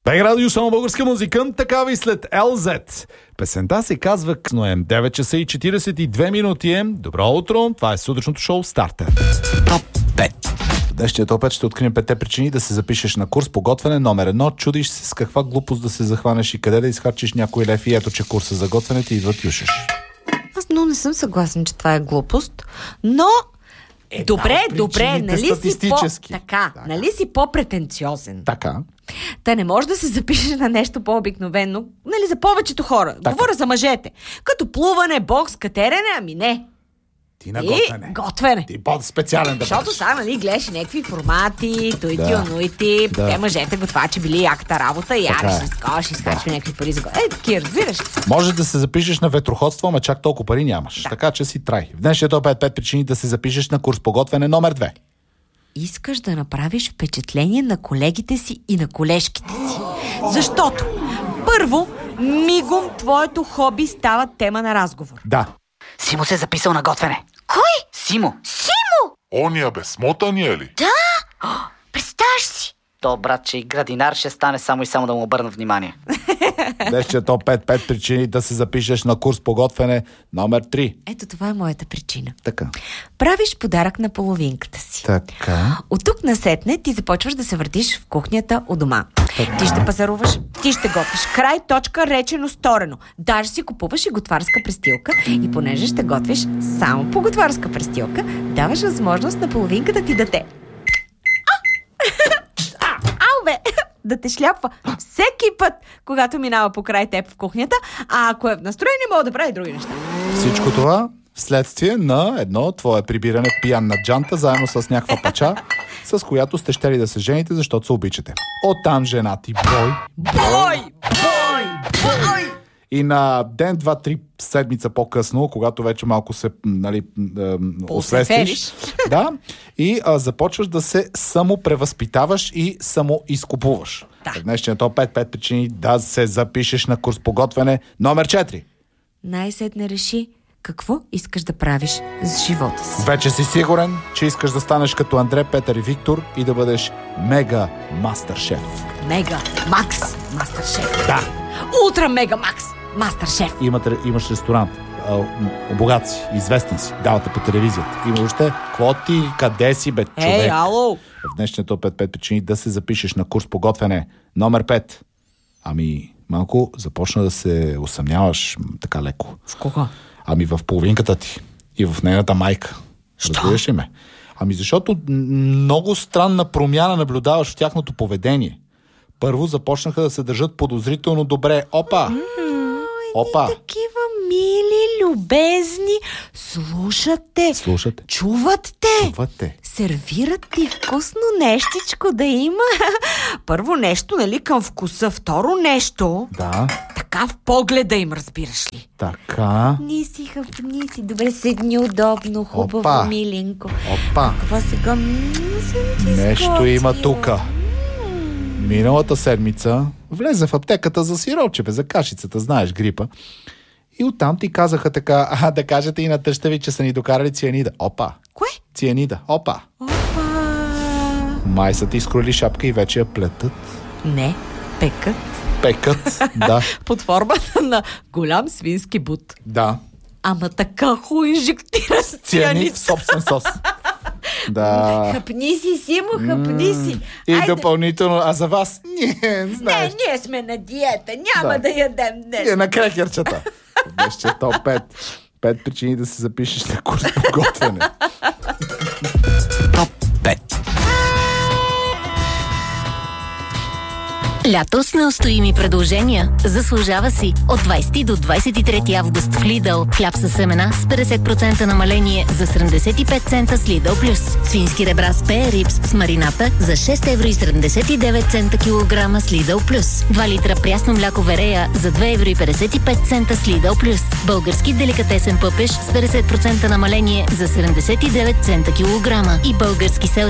Бег Радио, само българска музикант, такава и след LZ. Песента се казва Късно 9 часа и 42 минути. Добро утро, това е сутрешното шоу Стартер. Топ 5. Днешният топ 5 ще открием 5 причини да се запишеш на курс по готвене номер 1. Чудиш се с каква глупост да се захванеш и къде да изхарчиш някой лев и ето, че курса за готвене ти идват юшеш. Аз много не съм съгласен, че това е глупост, но добре, нали си така. Нали си по-претенциозен? Така. Та не може да се запишеш на нещо по-обикновено, нали, за повечето хора. Така. Говоря за мъжете. Като плуване, бокс, катерене, ами не. Ти на готвене. Готвене. Ти по-специален да Защото бъдеш. сега, нали, гледаш някакви формати, туити, те мъжете готвачи били яката работа и ще изкачваме някакви пари за готвене. Таки, разбираш. Може да се запишеш на ветроходство, ама чак толкова пари нямаш. Да. Така че си трай. В днешния топ 5 причини да се запишеш на курс по готвене номер 2. Искаш да направиш впечатление на колегите си и на колежките си. Защото, първо, мигом твоето хоби става тема на разговор. Да. Симо се записал на готвене. Кой? Симо. Ония бе, смотания ли? Представяш си? То, братче, и градинар ще стане само и само да му обърна внимание. Днешния топ 5 причини да се запишеш на курс по готвене номер 3. Ето това е моята причина. Така. Правиш подарък на половинката си. Така. От тук насетне ти започваш да се въртиш в кухнята у дома. Ти ще пазаруваш, ти ще готвиш. Край, точка, речено, сторено. Даже си купуваш и готварска престилка и понеже ще готвиш само по готварска престилка, даваш възможност на половинката ти да те... да те шляпва всеки път, когато минава покрай теб в кухнята, а ако е в настроение, мога да прави други неща. Всичко това вследствие на едно твое прибиране пиян на джанта, заедно с някаква пача, с която сте щели да се жените, защото се обичате. Оттам жена ти бой! И на ден, 2-3 седмица по-късно, когато вече малко се освестиш, да, и започваш да се самопревъзпитаваш и самоизкупуваш. Да. Днешният топ 5 причини да се запишеш на курс по готвене номер 4. Най-сетне реши какво искаш да правиш с живота си. Вече си сигурен, че искаш да станеш като Андре, Петър и Виктор и да бъдеш мега мастер-шеф. Мега Макс мастер-шеф. Да. Ултра мега Макс мастер-шеф. Имаш ресторант. Богат си, известен си, давате по телевизията. И въобще, какво ти, къде си, бе, човек? Ало! В днешния топ 5 причини да се запишеш на курс по готвене номер 5. Ами, малко започна да се усъмняваш така леко. В кого? Ами в половинката ти и в нейната майка. Що? Разбираш ли ме? Ами защото много странна промяна наблюдаваш в тяхното поведение. Първо започнаха да се държат подозрително добре. Опа! Такива мили, любезни, слушат те, чуват те, сервират ти вкусно нещичко да има. Първо нещо, нали, към вкуса, второ нещо. Да. Така в погледа им, разбираш ли? Така. Хъпни си, добре, седни удобно, хубаво, миленко. Опа. Това сега нещо има тука. Миналата седмица влезе в аптеката за сиропче, за кашицата, знаеш, грипа. И оттам ти казаха така, да кажете и на тъща ви, че са ни докарали цианида. Опа! Кое? Цианида. Опа! Май са ти изкроили шапка и вече я плетат. Не, Пекат, да. Под формата на голям свински бут. Да. Ама така инжектира с цианид в собствен сос. Да. Хъпни си, Симо, хъпни си. И допълнително, а за вас? Знаеш. Не, ние сме на диета, няма да ядем днес. Ние на крекерчета. Днес топ 5. 5 причини да се запишеш на курс по готвене. Топ 5. Лято с неустоими предложения. Заслужава си. От 20 до 23 август в Lidl. Хляб със семена с 50% намаление за 75 цента с Lidl Плюс. Свински ребра с пея рипс с марината за 6,79 цента килограма с Lidl Плюс. 2 литра прясно мляко Верея за 2,55 цента с Lidl Плюс. Български деликатесен пъпеш с 50% намаление за 79 цента килограма. И български